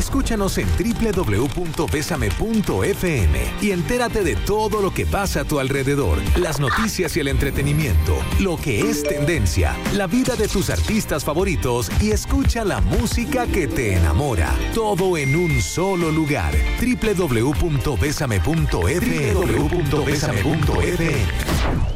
Escúchanos en www.besame.fm y entérate de todo lo que pasa a tu alrededor, las noticias y el entretenimiento, lo que es tendencia, la vida de tus artistas favoritos y escucha la música que te enamora. Todo en un solo lugar. www.besame.fm.